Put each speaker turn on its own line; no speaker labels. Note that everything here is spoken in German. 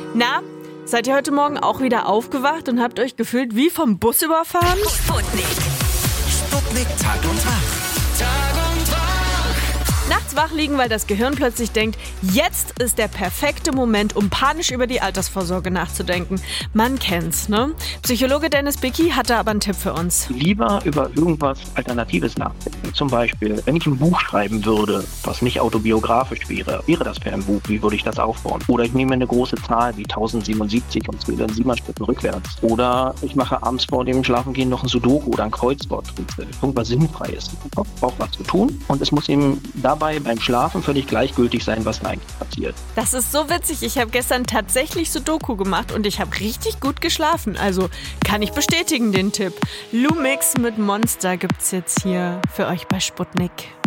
Na, seid ihr heute Morgen auch wieder aufgewacht und habt euch gefühlt wie vom Bus überfahren?
Sputnik Tag und Tag.
Nachts wach liegen, weil das Gehirn plötzlich denkt, jetzt ist der perfekte Moment, um panisch über die Altersvorsorge nachzudenken. Man kennt's, ne? Psychologe Dennis Bicki hatte aber einen Tipp für uns.
Lieber über irgendwas Alternatives nachdenken. Zum Beispiel, wenn ich ein Buch schreiben würde, was nicht autobiografisch wäre das für ein Buch? Wie würde ich das aufbauen? Oder ich nehme eine große Zahl wie 1077 und zähle in 7 Schritten rückwärts. Oder ich mache abends vor dem Schlafengehen noch ein Sudoku oder ein Kreuzworträtsel. Irgendwas Sinnfreies. Der Kopf braucht was zu tun und es muss ihm dabei beim Schlafen völlig gleichgültig sein, was da eigentlich passiert.
Das ist so witzig. Ich habe gestern tatsächlich Sudoku gemacht und ich habe richtig gut geschlafen. Also kann ich bestätigen den Tipp. Lumix mit Monster gibt's jetzt hier für euch bei Sputnik.